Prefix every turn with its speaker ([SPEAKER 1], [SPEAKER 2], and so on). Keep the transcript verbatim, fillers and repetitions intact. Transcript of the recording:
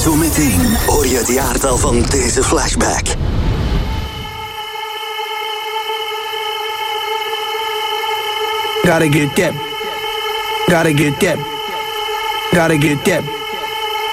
[SPEAKER 1] Zometeen hoor je het jaartal van deze flashback.
[SPEAKER 2] Gotta get that. Gotta get that. Gotta get that.